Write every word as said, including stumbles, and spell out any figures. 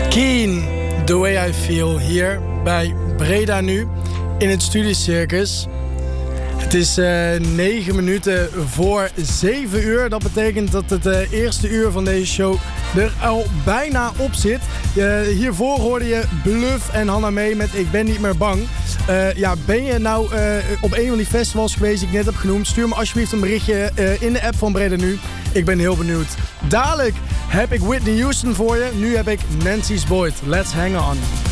Keen, The Way I Feel, hier bij Breda Nu in het Studiecircus. Het is uh, negen minuten voor zeven uur. Dat betekent dat het uh, eerste uur van deze show er al bijna op zit. Uh, hiervoor hoorde je Bluff en Hannah Mee met Ik Ben Niet Meer Bang. Uh, ja, ben je nou uh, op een van die festivals geweest die ik net heb genoemd? Stuur me alsjeblieft een berichtje uh, in de app van Breda Nu. Ik ben heel benieuwd. Dadelijk heb ik Whitney Houston voor je. Nu heb ik Nancy's Boyd. Let's hang on.